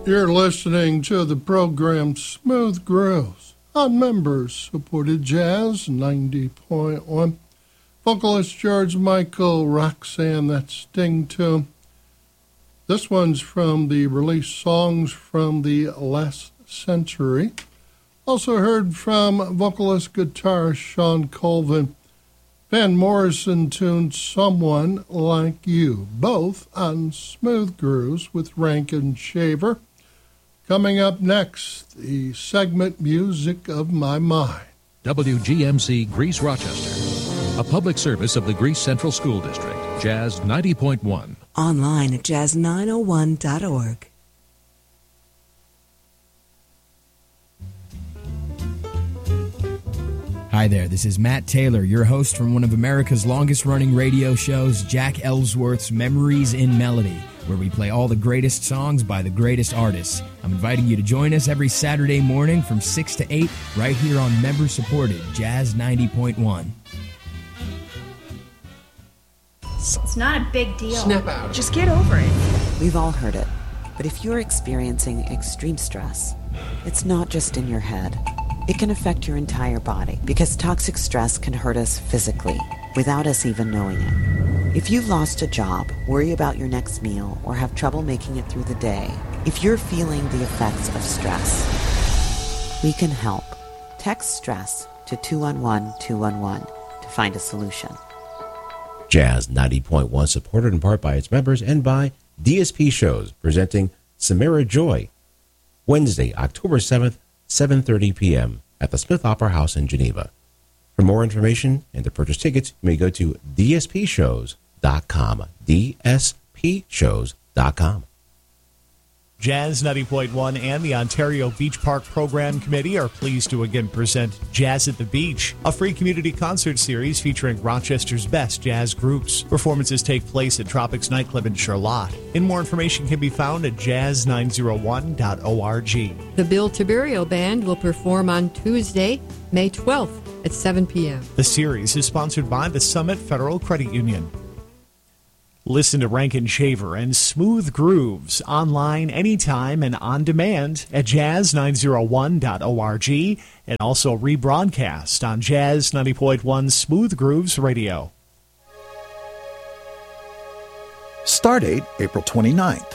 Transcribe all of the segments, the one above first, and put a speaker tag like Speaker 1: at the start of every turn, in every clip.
Speaker 1: You're listening to the program Smooth Grooves on Members-Supported Jazz 90.1. Vocalist George Michael, Roxanne, that Sting tune. This one's from the release Songs from the Last Century. Also heard from vocalist guitarist Sean Colvin. Van Morrison tuned Someone Like You, both on Smooth Grooves with Rankin Shaver. Coming up next, the segment Music of My Mind.
Speaker 2: WGMC Greece Rochester, a public service of the Greece Central School District, Jazz 90.1.
Speaker 3: Online at jazz901.org.
Speaker 4: Hi there, this is Matt Taylor, your host from one of America's longest-running radio shows, Jack Ellsworth's Memories in Melody, where we play all the greatest songs by the greatest artists. I'm inviting you to join us every Saturday morning from 6 to 8, right here on member-supported Jazz 90.1.
Speaker 5: It's not a big deal.
Speaker 6: Snap out.
Speaker 5: Just get over it.
Speaker 3: We've all heard it. But if you're experiencing extreme stress, it's not just in your head. It can affect your entire body because toxic stress can hurt us physically without us even knowing it. If you've lost a job, worry about your next meal, or have trouble making it through the day, if you're feeling the effects of stress, we can help. Text stress to 211-211 to find a solution.
Speaker 7: Jazz 90.1, supported in part by its members and by DSP Shows, presenting Samara Joy, Wednesday, October 7th, 7:30 p.m. at the Smith Opera House in Geneva. For more information and to purchase tickets, you may go to dspshows.com, dspshows.com.
Speaker 8: Jazz 90.1 and the Ontario Beach Park Program Committee are pleased to again present Jazz at the Beach, a free community concert series featuring Rochester's best jazz groups. Performances take place at Tropics Nightclub in Charlotte. And more information can be found at jazz901.org.
Speaker 6: The Bill Tiberio Band will perform on Tuesday, May 12th at 7 p.m.
Speaker 8: The series is sponsored by the Summit Federal Credit Union. Listen to Rankin Shaver and Smooth Grooves online anytime and on demand at jazz901.org and also rebroadcast on Jazz 90.1 Smooth Grooves Radio.
Speaker 9: Stardate April 29th.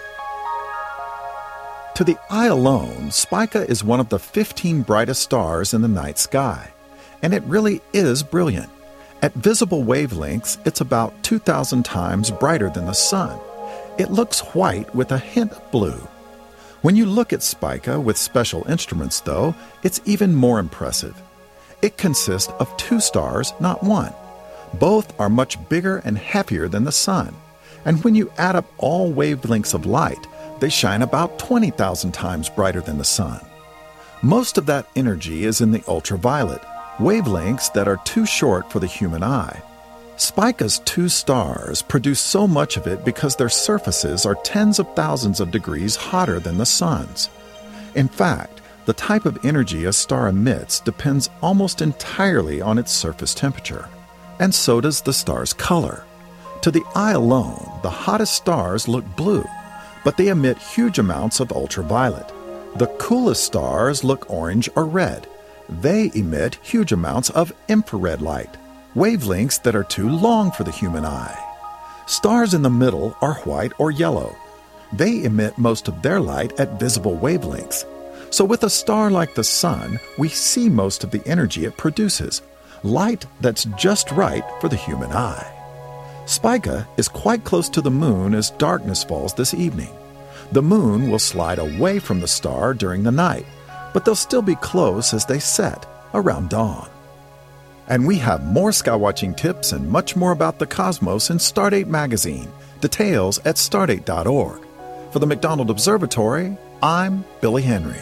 Speaker 9: To the eye alone, Spica is one of the 15 brightest stars in the night sky, and it really is brilliant. At visible wavelengths, it's about 2,000 times brighter than the sun. It looks white with a hint of blue. When you look at Spica with special instruments, though, it's even more impressive. It consists of 2 stars, not one. Both are much bigger and heavier than the sun. And when you add up all wavelengths of light, they shine about 20,000 times brighter than the sun. Most of that energy is in the ultraviolet, wavelengths that are too short for the human eye. Spica's 2 stars produce so much of it because their surfaces are tens of thousands of degrees hotter than the sun's. In fact, the type of energy a star emits depends almost entirely on its surface temperature, and so does the star's color. To the eye alone, the hottest stars look blue, but they emit huge amounts of ultraviolet. The coolest stars look orange or red. They emit huge amounts of infrared light, wavelengths that are too long for the human eye. Stars in the middle are white or yellow. They emit most of their light at visible wavelengths. So with a star like the sun, we see most of the energy it produces, light that's just right for the human eye. Spica is quite close to the moon as darkness falls this evening. The moon will slide away from the star during the night, but they'll still be close as they set around dawn. And we have more skywatching tips and much more about the cosmos in Stardate magazine. Details at stardate.org. For the McDonald Observatory, I'm Billy Henry.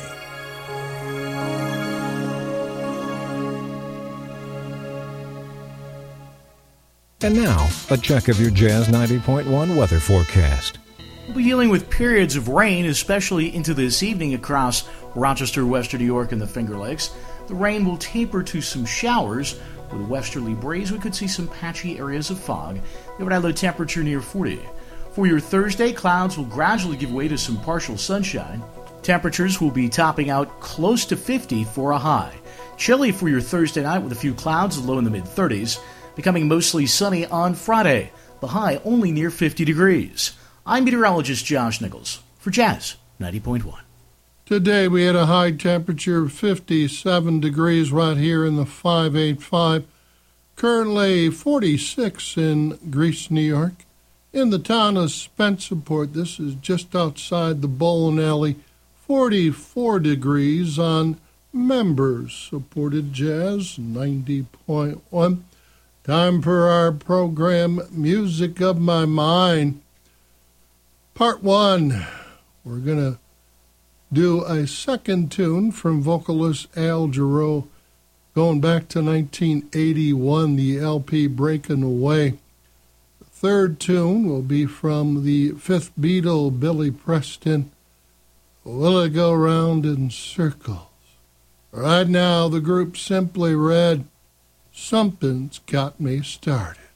Speaker 10: And now, a check of your Jazz 90.1 weather forecast.
Speaker 11: We'll be dealing with periods of rain, especially into this evening across Rochester, Western New York, and the Finger Lakes. The rain will taper to some showers. With a westerly breeze, we could see some patchy areas of fog. It would have a temperature near 40. For your Thursday, clouds will gradually give way to some partial sunshine. Temperatures will be topping out close to 50 for a high. Chilly for your Thursday night with a few clouds, low in the mid-30s. Becoming mostly sunny on Friday. The high only near 50 degrees. I'm meteorologist Josh Nichols for Jazz 90.1.
Speaker 1: Today we had a high temperature of 57 degrees right here in the 585. Currently 46 in Greece, New York. In the town of Spencerport, this is just outside the bowling alley, 44 degrees on members-supported Jazz 90.1. Time for our program, Music of My Mind. Part 1, we're going to do a second tune from vocalist Al Jarreau, going back to 1981, the LP Breaking Away. The third tune will be from the fifth Beatle, Billy Preston, Will It Go Round in Circles? Right now, the group Simply Red, Something's Got Me Started.